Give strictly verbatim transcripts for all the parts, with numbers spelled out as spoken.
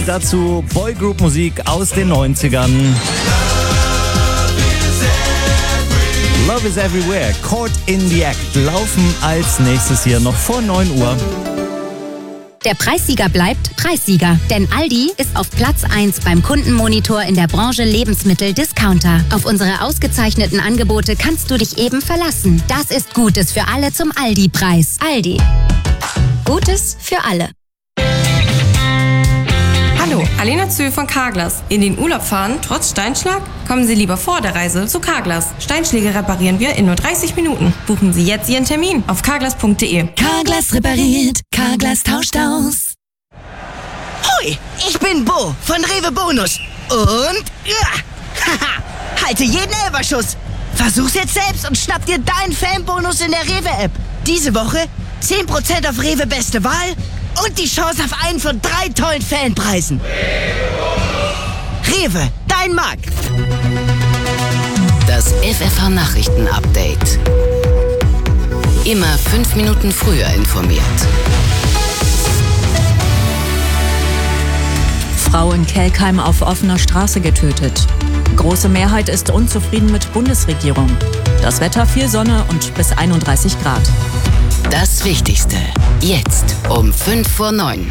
Und dazu Boygroup-Musik aus den neunzigern. Love is Everywhere, Caught in the Act laufen als nächstes hier noch vor neun Uhr. Der Preissieger bleibt Preissieger, denn Aldi ist auf Platz eins beim Kundenmonitor in der Branche Lebensmittel-Discounter. Auf unsere ausgezeichneten Angebote kannst du dich eben verlassen. Das ist Gutes für alle zum Aldi-Preis. Aldi. Gutes für alle. Hallo, Alena Zöhl von Carglass. In den Urlaub fahren, trotz Steinschlag? Kommen Sie lieber vor der Reise zu Carglass. Steinschläge reparieren wir in nur dreißig Minuten. Buchen Sie jetzt Ihren Termin auf carglass punkt de. Carglass repariert, Carglass tauscht aus. Hoi, ich bin Bo von Rewe Bonus. Und ja, haha, halte jeden Elberschuss. Versuch's jetzt selbst und schnapp dir deinen Fanbonus in der Rewe-App. Diese Woche zehn Prozent auf Rewe Beste Wahl und die Chance auf einen von drei tollen Fanpreisen. Rewe, dein Markt. Das F F H-Nachrichten-Update. Immer fünf Minuten früher informiert. Frau in Kelkheim auf offener Straße getötet. Große Mehrheit ist unzufrieden mit Bundesregierung. Das Wetter viel Sonne und bis einunddreißig Grad. Das Wichtigste. Jetzt um fünf vor neun.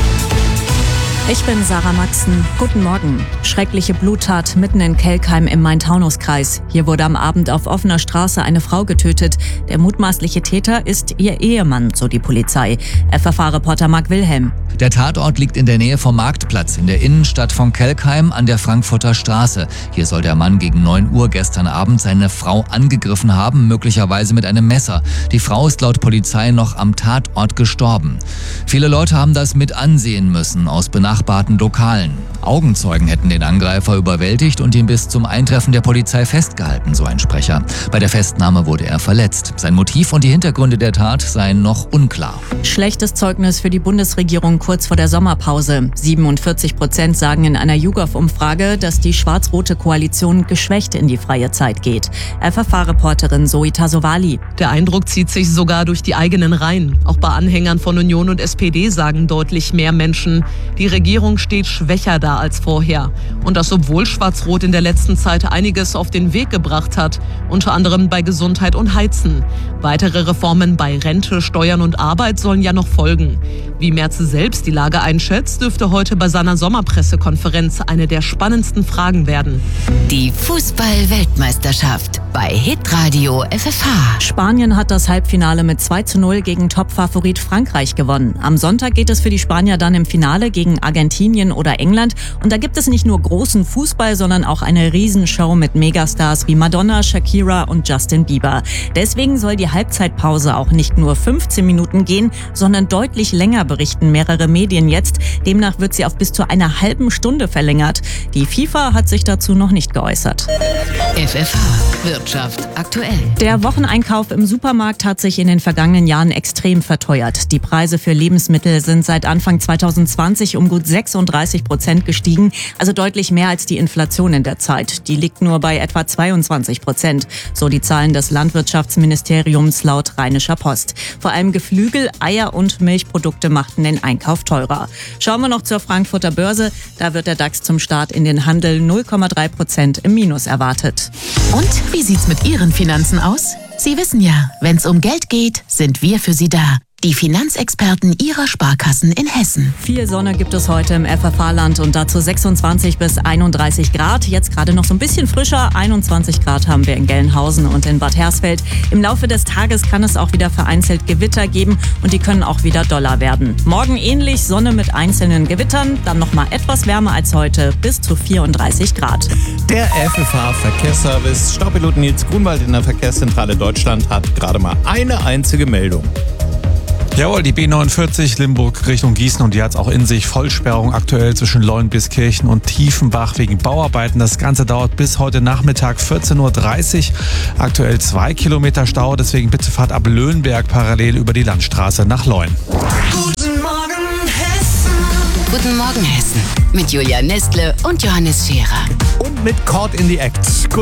Ich bin Sarah Maxen. Guten Morgen. Schreckliche Bluttat mitten in Kelkheim im Main-Taunus-Kreis. Hier wurde am Abend auf offener Straße eine Frau getötet. Der mutmaßliche Täter ist ihr Ehemann, so die Polizei. F F H-Reporter Marc Wilhelm. Der Tatort liegt in der Nähe vom Marktplatz in der Innenstadt von Kelkheim an der Frankfurter Straße. Hier soll der Mann gegen neun Uhr gestern Abend seine Frau angegriffen haben, möglicherweise mit einem Messer. Die Frau ist laut Polizei noch am Tatort gestorben. Viele Leute haben das mit ansehen müssen aus benachbarten Lokalen. Augenzeugen hätten den Angreifer überwältigt und ihn bis zum Eintreffen der Polizei festgehalten, so ein Sprecher. Bei der Festnahme wurde er verletzt. Sein Motiv und die Hintergründe der Tat seien noch unklar. Schlechtes Zeugnis für die Bundesregierung kurz vor der Sommerpause. siebenundvierzig Prozent sagen in einer YouGov-Umfrage, dass die schwarz-rote Koalition geschwächt in die freie Zeit geht. F F H-Reporterin Zoe Tasovali. Der Eindruck zieht sich sogar durch die eigenen Reihen. Auch bei Anhängern von Union und S P D sagen deutlich mehr Menschen, die Regierung steht schwächer da als vorher. Und das, obwohl Schwarz-Rot in der letzten Zeit einiges auf den Weg gebracht hat, unter anderem bei Gesundheit und Heizen. Weitere Reformen bei Rente, Steuern und Arbeit sollen ja noch folgen. Wie Merz selbst die Lage einschätzt, dürfte heute bei seiner Sommerpressekonferenz eine der spannendsten Fragen werden. Die Fußball-Weltmeisterschaft bei Hitradio F F H. Spanien hat das Halbfinale mit zwei zu null gegen Topfavorit Frankreich gewonnen. Am Sonntag geht es für die Spanier dann im Finale gegen Argentinien oder England. Und da gibt es nicht nur großen Fußball, sondern auch eine Riesenshow mit Megastars wie Madonna, Shakira und Justin Bieber. Deswegen soll die Halbzeitpause auch nicht nur fünfzehn Minuten gehen, sondern deutlich länger, berichten mehrere Medien jetzt. Demnach wird sie auf bis zu einer halben Stunde verlängert. Die FIFA hat sich dazu noch nicht geäußert. F F H Wirtschaft aktuell. Der Wocheneinkauf im Supermarkt hat sich in den vergangenen Jahren extrem verteuert. Die Preise für Lebensmittel sind seit Anfang zweitausendzwanzig um gut sechsunddreißig Prozent gestiegen, also deutlich mehr als die Inflation in der Zeit. Die liegt nur bei etwa zweiundzwanzig Prozent, so die Zahlen des Landwirtschaftsministeriums laut Rheinischer Post. Vor allem Geflügel, Eier und Milchprodukte machten den Einkauf teurer. Schauen wir noch zur Frankfurter Börse. Da wird der DAX zum Start in den Handel null Komma drei Prozent im Minus erwartet. Und wie sieht's mit Ihren Finanzen aus? Sie wissen ja, wenn's um Geld geht, sind wir für Sie da. Die Finanzexperten Ihrer Sparkassen in Hessen. Viel Sonne gibt es heute im F F H-Land und dazu sechsundzwanzig bis einunddreißig Grad. Jetzt gerade noch so ein bisschen frischer. einundzwanzig Grad haben wir in Gelnhausen und in Bad Hersfeld. Im Laufe des Tages kann es auch wieder vereinzelt Gewitter geben und die können auch wieder doller werden. Morgen ähnlich, Sonne mit einzelnen Gewittern, dann noch mal etwas wärmer als heute, bis zu vierunddreißig Grad. Der F F H-Verkehrsservice Staubpilot Nils Grunwald in der Verkehrszentrale Deutschland hat gerade mal eine einzige Meldung. Jawohl, die B neunundvierzig Limburg Richtung Gießen und die hat es auch in sich. Vollsperrung aktuell zwischen Leuenbiskirchen und Tiefenbach wegen Bauarbeiten. Das Ganze dauert bis heute Nachmittag vierzehn Uhr dreißig. Aktuell zwei Kilometer Stau, deswegen bitte fahrt ab Löhnberg parallel über die Landstraße nach Leuen. Guten Morgen Hessen. Guten Morgen Hessen mit Julia Nestle und Johannes Scherer. Und mit Caught in the Act.